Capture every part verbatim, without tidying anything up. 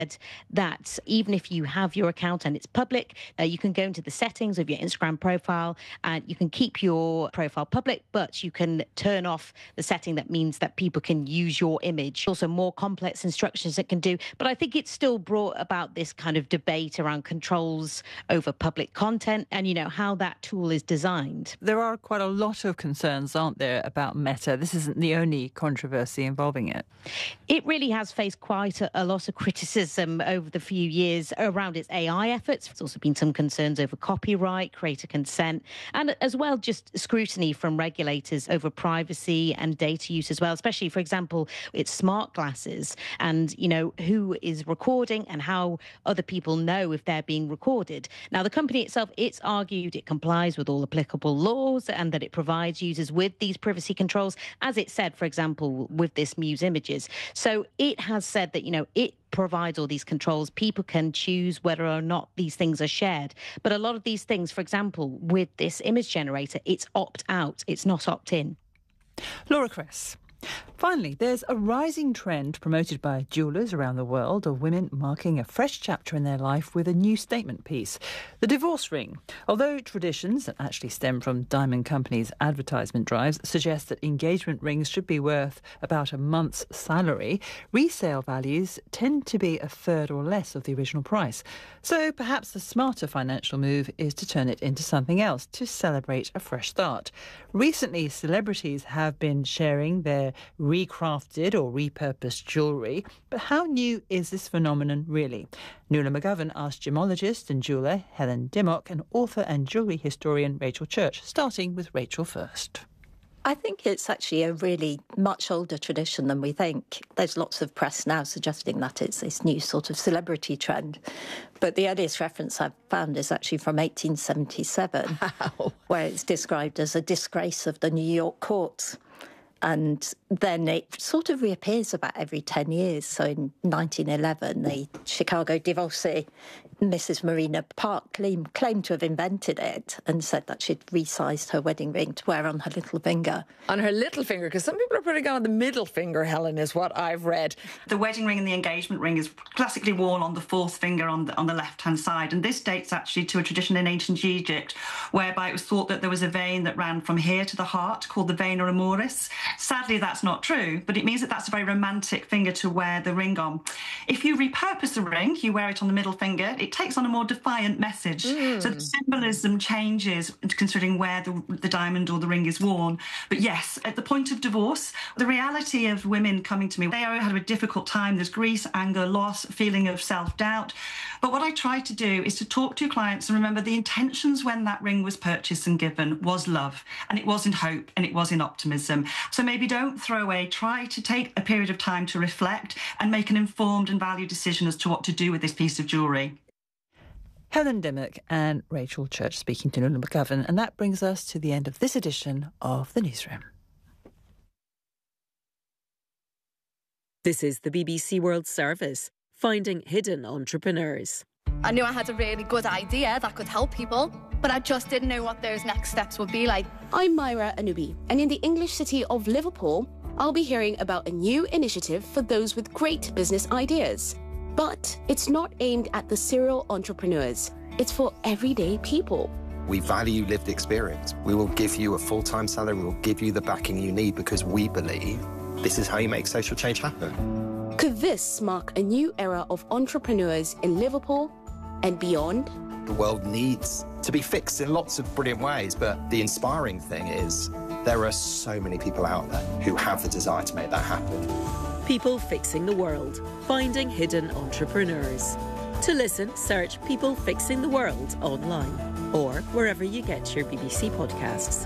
that even if you have your account and it's public, uh, you can go into the settings of your Instagram profile and you can keep your profile public, but you can turn off the setting that means that people can use your image. Also more complex instructions it can do. But I think it's still brought about this kind of debate around controls over public content and, you know, how that tool is designed. There are quite a lot of concerns, aren't there, about Meta? This isn't the only controversy involving it. It really has faced quite a, a lot of criticism over the few years around its A I efforts. There's also been some concerns over copyright, creator consent, and as well just scrutiny from regulators over privacy and data use as well, especially, for example, its smart glasses and, you know, who is recording and how other people know if they're being recorded. Now, the company itself, it's argued it complies with all applicable laws and that it provides users with these privacy controls, as it said, for example, with this Muse Images. So it has said that, you know, it provides all these controls. People can choose whether or not these things are shared. But a lot of these things, for example, with this image generator, it's opt-out. It's not opt-in. Laura Cress. Finally, there's a rising trend promoted by jewellers around the world of women marking a fresh chapter in their life with a new statement piece. The divorce ring. Although traditions that actually stem from diamond companies' advertisement drives suggest that engagement rings should be worth about a month's salary, resale values tend to be a third or less of the original price. So perhaps the smarter financial move is to turn it into something else to celebrate a fresh start. Recently, celebrities have been sharing their recrafted or repurposed jewellery. But how new is this phenomenon really? Nuala McGovern asked gemologist and jeweller Helen Dimmock and author and jewellery historian Rachel Church, starting with Rachel first. I think it's actually a really much older tradition than we think. There's lots of press now suggesting that it's this new sort of celebrity trend. But the earliest reference I've found is actually from eighteen seventy-seven, wow. where it's described as a disgrace of the New York courts. And then it sort of reappears about every ten years. So in nineteen eleven, the Chicago divorcee, Missus Marina Park, claimed, claimed to have invented it and said that she'd resized her wedding ring to wear on her little finger. On her little finger, because some people are putting on the middle finger, Helen, is what I've read. The wedding ring and the engagement ring is classically worn on the fourth finger on the, on the left-hand side. And this dates actually to a tradition in ancient Egypt, whereby it was thought that there was a vein that ran from here to the heart called the vena amoris. Sadly, that's not true, but it means that that's a very romantic finger to wear the ring on. If you repurpose the ring, you wear it on the middle finger, it takes on a more defiant message. Mm. So the symbolism changes considering where the, the diamond or the ring is worn. But yes, at the point of divorce, the reality of women coming to me, they had a difficult time. There's grief, anger, loss, feeling of self-doubt. But what I try to do is to talk to clients and remember the intentions when that ring was purchased and given was love, and it was in hope, and it was in optimism. So maybe don't throw away, try to take a period of time to reflect and make an informed and valued decision as to what to do with this piece of jewellery. Helen Dimmock and Rachel Church speaking to Nuala McGovern, and that brings us to the end of this edition of The Newsroom. This is the B B C World Service, finding hidden entrepreneurs. I knew I had a really good idea that could help people, but I just didn't know what those next steps would be like. I'm Myra Anubi, and in the English city of Liverpool, I'll be hearing about a new initiative for those with great business ideas. But it's not aimed at the serial entrepreneurs. It's for everyday people. We value lived experience. We will give you a full-time salary. We will give you the backing you need because we believe this is how you make social change happen. Could this mark a new era of entrepreneurs in Liverpool and beyond? The world needs to be fixed in lots of brilliant ways, but the inspiring thing is there are so many people out there who have the desire to make that happen. People Fixing the World, finding hidden entrepreneurs. To listen, search People Fixing the World online or wherever you get your B B C podcasts.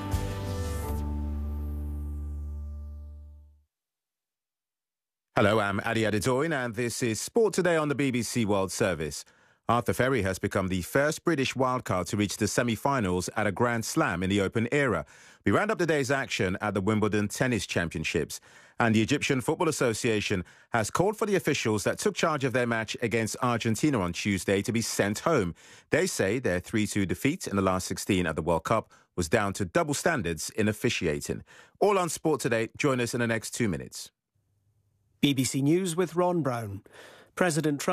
Hello, I'm Adi Adedoyin and this is Sport Today on the B B C World Service. Arthur Ferry has become the first British wildcard to reach the semi-finals at a Grand Slam in the Open era. We round up the day's action at the Wimbledon Tennis Championships. And the Egyptian Football Association has called for the officials that took charge of their match against Argentina on Tuesday to be sent home. They say their three two defeat in the last sixteen at the World Cup was down to double standards in officiating. All on Sport Today. Join us in the next two minutes. B B C News with Ron Brown. President Trump